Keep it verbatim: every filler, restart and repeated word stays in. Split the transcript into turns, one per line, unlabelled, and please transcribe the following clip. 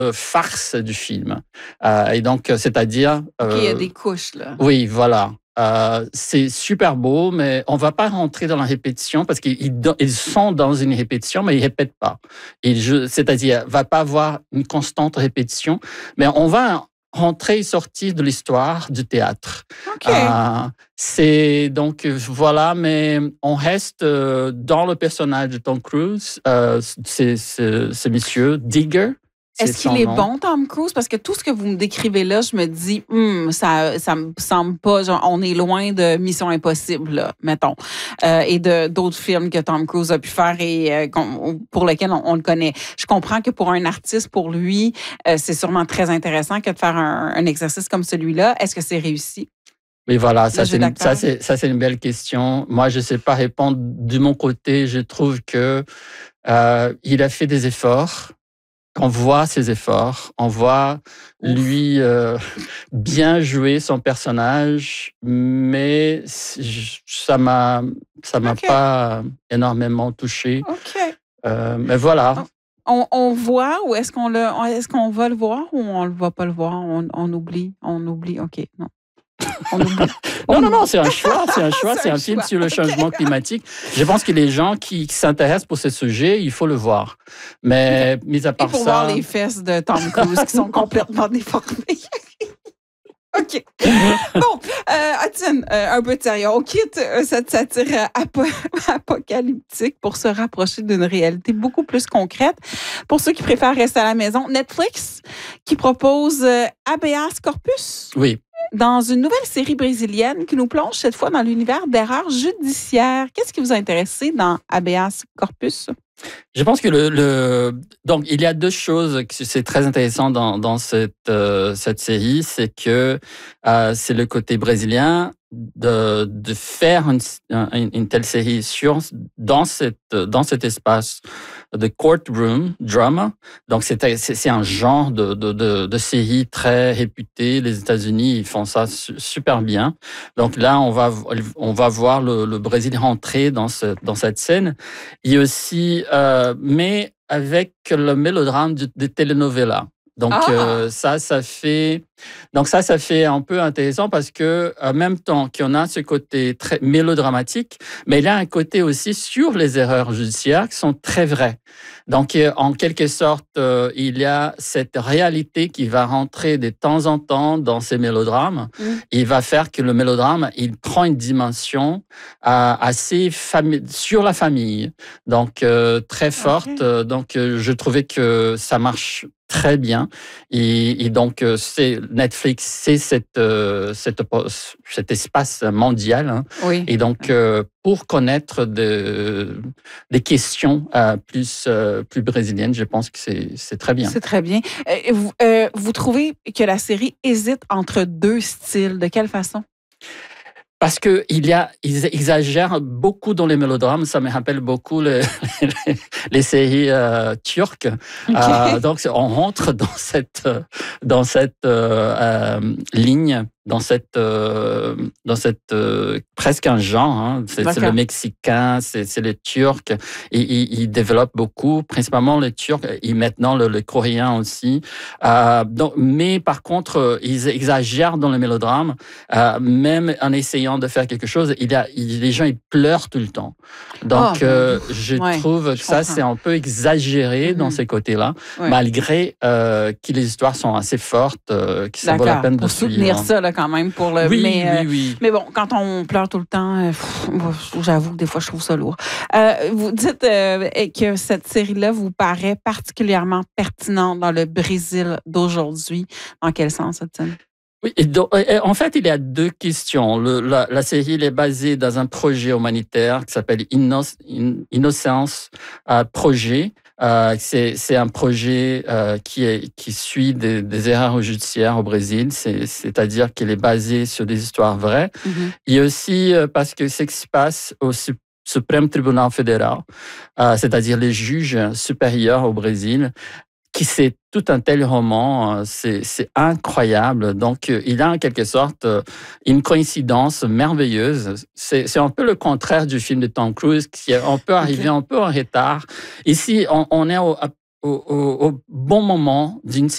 euh, farce du film. Euh, et donc, c'est-à-dire...
Euh, OK, il y a des couches, là.
Oui, voilà. Euh, c'est super beau, mais on va pas rentrer dans la répétition parce qu'ils ils sont dans une répétition, mais ils répètent pas. Ils, c'est-à-dire, va pas avoir une constante répétition, mais on va rentrer et sortir de l'histoire du théâtre.
OK.
Euh, c'est donc voilà, mais on reste dans le personnage de Tom Cruise. Euh, c'est, c'est, c'est Monsieur Digger.
Est-ce qu'il est bon, Tom Cruise? Parce que tout ce que vous me décrivez là, je me dis, hum, ça, ça me semble pas, genre, on est loin de Mission Impossible, là, mettons, euh, et de d'autres films que Tom Cruise a pu faire et euh, pour lesquels on, on le connaît. Je comprends que pour un artiste, pour lui, euh, c'est sûrement très intéressant que de faire un, un exercice comme celui-là. Est-ce que c'est réussi?
Oui, voilà, ça c'est, une, ça, c'est, ça c'est une belle question. Moi, je ne sais pas répondre. De mon côté, je trouve que euh, il a fait des efforts. On voit ses efforts, on voit lui euh, bien jouer son personnage, mais ça m'a ça m'a okay. pas énormément touché.
Okay.
Euh, mais voilà.
On, on voit ou est-ce qu'on le est-ce qu'on va le voir ou on ne va pas le voir? On, on oublie, on oublie. Ok, non. On oublie.
Non, non, non, c'est un choix, c'est un choix, c'est, c'est un, un film choix. Sur le changement okay. climatique. Je pense que les gens qui, qui s'intéressent pour ce sujet, il faut le voir. Mais, okay. mis à part ça...
Et pour
ça...
voir les fesses de Tom Cruise qui sont complètement déformées. OK. Bon, euh, Hudson, euh, un peu de sérieux. On quitte euh, cette satire ap- apocalyptique pour se rapprocher d'une réalité beaucoup plus concrète. Pour ceux qui préfèrent rester à la maison, Netflix qui propose euh, Habeas Corpus.
Oui.
Dans une nouvelle série brésilienne qui nous plonge cette fois dans l'univers d'erreurs judiciaires. Qu'est-ce qui vous a intéressé dans Habeas Corpus?
Je pense que le, le donc il y a deux choses qui c'est très intéressant dans dans cette euh, cette série, c'est que euh, c'est le côté brésilien de de faire une, une, une telle série sur dans cette dans cet espace de courtroom drama. Donc c'est c'est, c'est un genre de, de de de série très réputé. Les États-Unis ils font ça super bien. Donc là on va on va voir le, le Brésil rentrer dans ce dans cette scène. Il y a aussi euh, mais avec le mélodrame de, de telenovela. Donc ah. euh, ça, ça fait donc ça, ça fait un peu intéressant parce que en même temps qu'on a ce côté très mélodramatique, mais il y a un côté aussi sur les erreurs judiciaires qui sont très vraies. Donc en quelque sorte, euh, il y a cette réalité qui va rentrer de temps en temps dans ces mélodrames. Mm. Il va faire que le mélodrame, il prend une dimension euh, assez fami- sur la famille, donc euh, très forte. Okay. Donc euh, je trouvais que ça marche très bien. Et, et donc, c'est, Netflix, c'est cette, euh, cette, cet espace mondial. Hein.
Oui.
Et donc, euh, pour connaître de, des questions euh, plus, euh, plus brésiliennes, je pense que c'est, c'est très bien.
C'est très bien. Euh, vous, euh, vous trouvez que la série hésite entre deux styles? De quelle façon?
Parce que il y a, ils exagèrent beaucoup dans les mélodrames. Ça me rappelle beaucoup les, les, les séries euh, turques. Okay. Euh, donc, on rentre dans cette, dans cette euh, euh, ligne, dans cette, euh, dans cette euh, presque un genre. Hein. C'est, c'est le mexicain, c'est, c'est le turc. Et ils, ils développent beaucoup, principalement les Turcs. Et maintenant le, le coréen aussi. Euh, donc, mais par contre, ils exagèrent dans le mélodrame, euh, même en essayant de faire quelque chose, il y a, il, les gens ils pleurent tout le temps. Donc, oh, euh, je ouais, trouve que je ça comprends. C'est un peu exagéré mm-hmm. dans ces côtés-là, ouais. malgré euh, que les histoires sont assez fortes, euh, que ça vaut la peine de
pour
suivre.
Soutenir ça là, quand même pour le.
Oui,
mais,
oui,
euh,
oui.
Mais bon, quand on pleure tout le temps, euh, pff, j'avoue que des fois je trouve ça lourd. Euh, vous dites euh, que cette série-là vous paraît particulièrement pertinente dans le Brésil d'aujourd'hui. Dans quel sens, Hudson?
Oui, et donc, en fait, il y a deux questions. Le, la, la série elle est basée dans un projet humanitaire qui s'appelle Inno, Innocence euh, Projet. Euh, c'est, c'est un projet euh, qui, est, qui suit des, des erreurs judiciaires au Brésil, c'est, c'est-à-dire qu'il est basé sur des histoires vraies. Mm-hmm. Et aussi euh, parce que c'est ce qui se passe au Suprême Tribunal Fédéral, euh, c'est-à-dire les juges supérieurs au Brésil, qui c'est tout un tel roman, c'est, c'est incroyable. Donc, il y a en quelque sorte une coïncidence merveilleuse. C'est, c'est un peu le contraire du film de Tom Cruise, qui est un peu arrivé okay. un peu en retard. Ici, on, on est au, au, au bon moment d'une